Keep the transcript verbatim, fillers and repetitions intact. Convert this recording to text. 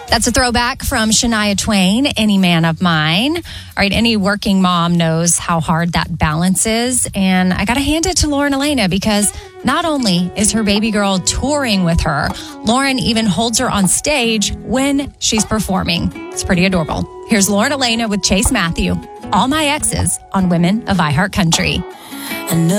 That's a throwback from Shania Twain, Any Man of Mine. All right, any working mom knows how hard that balance is. And I got to hand it to Lauren Elena because not only is her baby girl touring with her, Lauren even holds her on stage when she's performing. It's pretty adorable. Here's Lauren Elena with Chase Matthew, All My Exes on Women of iHeart Country.